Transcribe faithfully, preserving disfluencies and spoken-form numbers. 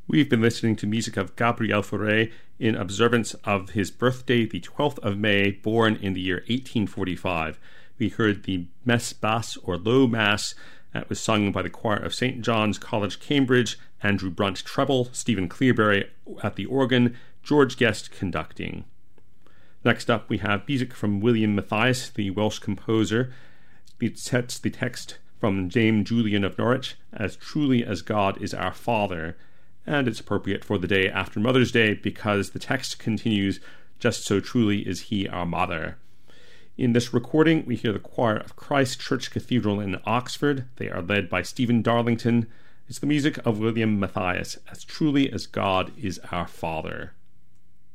We've been listening to music of Gabriel Fauré in observance of his birthday, the twelfth of May, born in the year eighteen forty-five. We heard the Messe Basse, or Low Mass, that was sung by the choir of Saint John's College, Cambridge, Andrew Brunt treble, Stephen Clearberry at the organ, George Guest conducting. Next up we have music from William Matthias, the Welsh composer. It sets the text from James Julian of Norwich, "As truly as God is our Father," and it's appropriate for the day after Mother's Day because the text continues, "Just so truly is He our Mother." In this recording, we hear the choir of Christ Church Cathedral in Oxford. They are led by Stephen Darlington. It's the music of William Matthias, "As truly as God is our Father."